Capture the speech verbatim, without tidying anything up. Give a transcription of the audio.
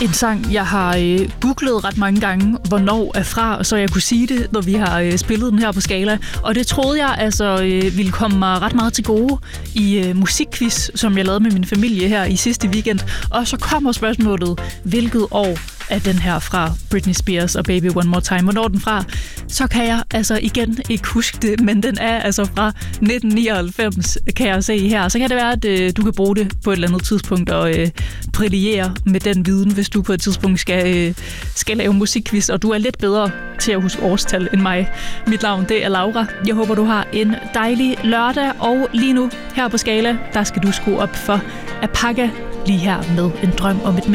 En sang, jeg har øh, googlet ret mange gange, hvornår er fra, så jeg kunne sige det, når vi har øh, spillet den her på Scala. Og det troede jeg altså øh, ville komme mig ret meget til gode i øh, musikquiz, som jeg lavede med min familie her i sidste weekend. Og så kommer spørgsmålet, hvilket år er den her fra Britney Spears og Baby One More Time? Hvornår er den fra? Så kan jeg altså igen ikke huske det, men den er altså fra nitten nioghalvfems, kan jeg se her. Så kan det være, at øh, du kan bruge det på et eller andet tidspunkt og øh, brillere med den viden, hvis du på et tidspunkt skal, øh, skal lave musikquiz, og du er lidt bedre til at huske årstal end mig. Mit navn, det er Laura. Jeg håber, du har en dejlig lørdag, og lige nu her på Scala, der skal du skrue op for Apaka lige her med En drøm om et